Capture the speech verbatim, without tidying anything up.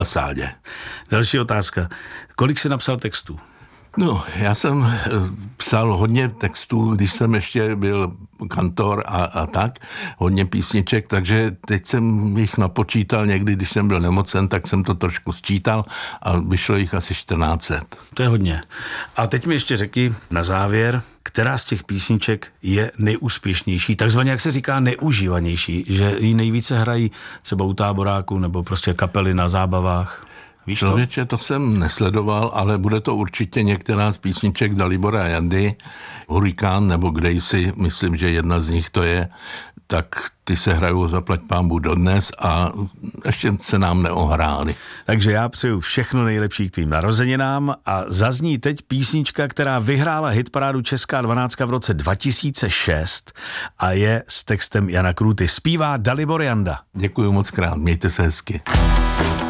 sádě. Další otázka. Kolik jsi napsal textů? No, já jsem psal hodně textů, když jsem ještě byl kantor a, a tak, hodně písniček, takže teď jsem jich napočítal někdy, když jsem byl nemocen, tak jsem to trošku sčítal a vyšlo jich asi čtrnáct set. To je hodně. A teď mi ještě řekni na závěr, která z těch písniček je nejúspěšnější, takzvaně, jak se říká, neužívanější, že ji nejvíce hrají třeba u táboráku nebo prostě kapely na zábavách. Víš to? Člověče, to jsem nesledoval, ale bude to určitě některá z písniček Dalibora Jandy, Hurikán nebo Kdejsi, myslím, že jedna z nich to je, tak ty se hrajou zaplať pánbůh dodnes a ještě se nám neohráli. Takže já přeju všechno nejlepší k tvým narozeninám a zazní teď písnička, která vyhrála hitparádu Česká dvanáctka v roce dva tisíce šest a je s textem Jana Krůty. Zpívá Dalibor Janda. Děkuji moc krát, mějte se hezky.